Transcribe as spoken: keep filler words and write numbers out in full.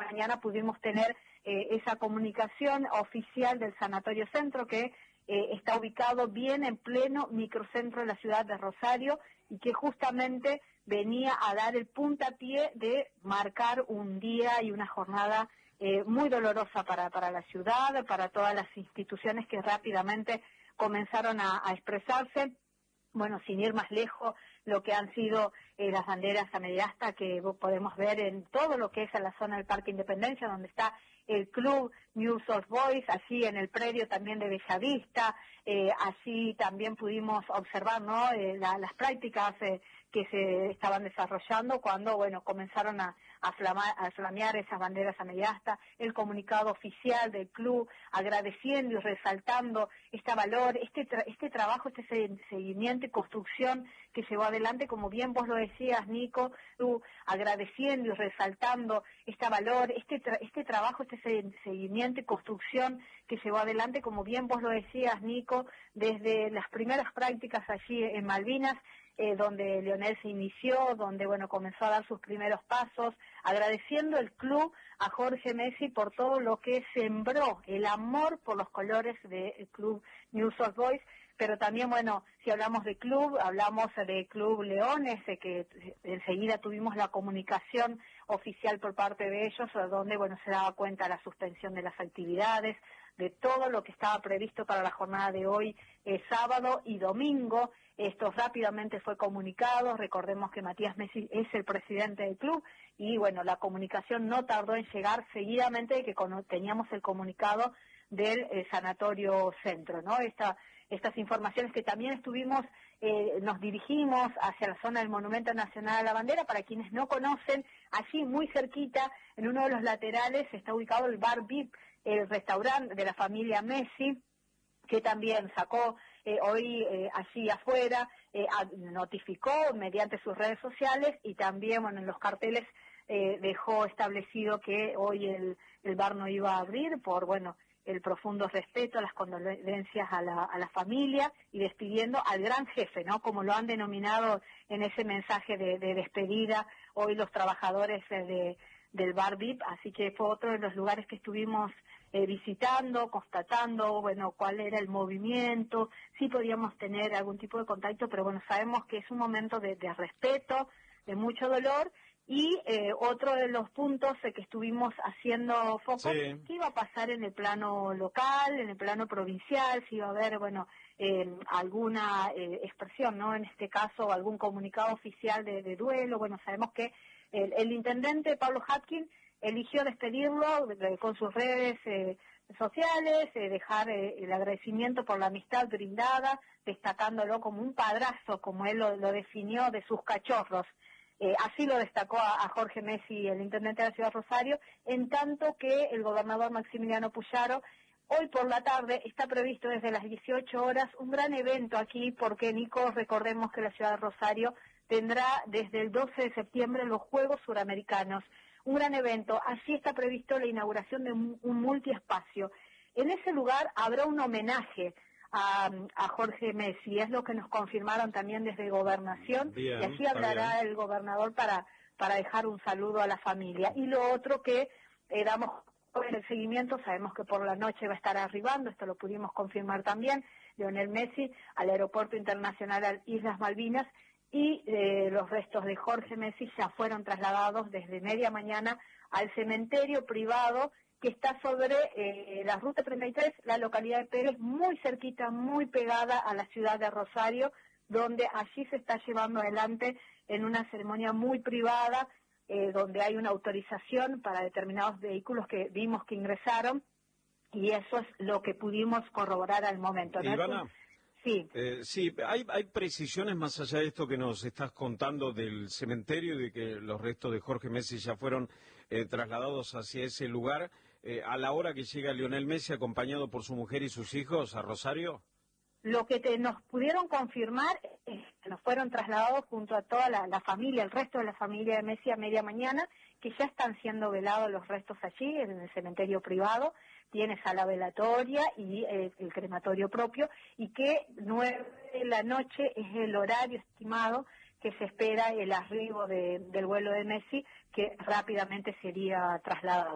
mañana pudimos tener eh, esa comunicación oficial del Sanatorio Centro, que eh, está ubicado bien en pleno microcentro de la ciudad de Rosario y que justamente venía a dar el puntapié de marcar un día y una jornada eh, muy dolorosa para, para la ciudad, para todas las instituciones que rápidamente comenzaron a, a expresarse. Bueno, sin ir más lejos, lo que han sido eh, las banderas a media asta que podemos ver en todo lo que es en la zona del Parque Independencia, donde está el club News of Boys, así en el predio también de Bellavista, eh, así también pudimos observar, ¿no?, eh, la, las prácticas eh, que se estaban desarrollando cuando, bueno, comenzaron a, a, flamar, a flamear esas banderas a media asta, el comunicado oficial del club agradeciendo y resaltando este valor, este tra este trabajo, este seguimiento y construcción que llevó adelante, como bien vos lo decías, Nico, tú agradeciendo y resaltando este valor, este tra este trabajo, este seguimiento y construcción que llevó adelante, como bien vos lo decías, Nico, desde las primeras prácticas allí en Malvinas, Eh, donde Lionel se inició, donde bueno comenzó a dar sus primeros pasos, agradeciendo el club a Jorge Messi por todo lo que sembró, el amor por los colores del club News of Boys, pero también, bueno, si hablamos de club, hablamos de Club Leones, de que enseguida tuvimos la comunicación oficial por parte de ellos, donde, bueno, se daba cuenta la suspensión de las actividades, de todo lo que estaba previsto para la jornada de hoy, eh, sábado y domingo. Esto rápidamente fue comunicado. Recordemos que Matías Messi es el presidente del club y, bueno, la comunicación no tardó en llegar seguidamente de que teníamos el comunicado del eh, Sanatorio Centro, ¿no? Esta, estas informaciones que también estuvimos, eh, nos dirigimos hacia la zona del Monumento Nacional a la Bandera. Para quienes no conocen, allí muy cerquita, en uno de los laterales, está ubicado el Bar V I P, el restaurante de la familia Messi, que también sacó eh, hoy eh, allí afuera, eh, a, notificó mediante sus redes sociales y también, bueno, en los carteles eh, dejó establecido que hoy el, el bar no iba a abrir por, bueno, el profundo respeto, las condolencias a la, a la familia y despidiendo al gran jefe, ¿no?, como lo han denominado en ese mensaje de, de despedida hoy los trabajadores eh, de, del Bar V I P, así que fue otro de los lugares que estuvimos Eh, visitando, constatando, bueno, cuál era el movimiento, si podíamos tener algún tipo de contacto, pero bueno, sabemos que es un momento de, de respeto, de mucho dolor, y eh, otro de los puntos eh, que estuvimos haciendo foco, sí, qué iba a pasar en el plano local, en el plano provincial, si iba a haber, bueno, eh, alguna eh, expresión, ¿no?, en este caso, algún comunicado oficial de, de duelo. Bueno, sabemos que el, el intendente Pablo Hatkin eligió despedirlo eh, con sus redes eh, sociales, eh, dejar eh, el agradecimiento por la amistad brindada, destacándolo como un padrazo, como él lo, lo definió, de sus cachorros. Eh, así lo destacó a, a Jorge Messi, el intendente de la ciudad de Rosario, en tanto que el gobernador Maximiliano Puyaro, hoy por la tarde, está previsto desde las dieciocho horas un gran evento aquí, porque, Nico, recordemos que la ciudad de Rosario tendrá desde el doce de septiembre los Juegos Suramericanos. Un gran evento, así está previsto la inauguración de un, un multiespacio. En ese lugar habrá un homenaje a, a Jorge Messi, es lo que nos confirmaron también desde Gobernación, bien, y así hablará el gobernador para, para dejar un saludo a la familia. Y lo otro que eh, damos en el seguimiento, sabemos que por la noche va a estar arribando, esto lo pudimos confirmar también, Lionel Messi al Aeropuerto Internacional Islas Malvinas, y eh, los restos de Jorge Messi ya fueron trasladados desde media mañana al cementerio privado que está sobre eh, la Ruta treinta y tres, la localidad de Pérez, muy cerquita, muy pegada a la ciudad de Rosario, donde allí se está llevando adelante en una ceremonia muy privada, eh, donde hay una autorización para determinados vehículos que vimos que ingresaron, y eso es lo que pudimos corroborar al momento, ¿no? Ivana, Sí. Eh, sí, hay, hay precisiones más allá de esto que nos estás contando del cementerio y de que los restos de Jorge Messi ya fueron eh, trasladados hacia ese lugar, eh, a la hora que llega Lionel Messi acompañado por su mujer y sus hijos a Rosario. Lo que te, nos pudieron confirmar es que nos fueron trasladados junto a toda la, la familia, el resto de la familia de Messi a media mañana, que ya están siendo velados los restos allí en el cementerio privado. Tiene sala velatoria y eh, el crematorio propio, y que nueve de la noche es el horario estimado que se espera el arribo de, del vuelo de Messi, que rápidamente sería trasladado.